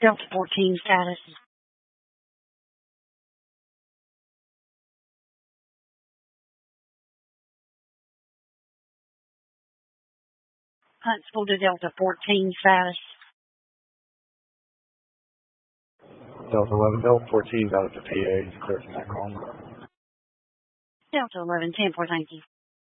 Delta 14 status. Huntsville to Delta 14 status. Delta 11, Delta 14 out of the PA, clear from that call. Delta 11, 10-4, thank you.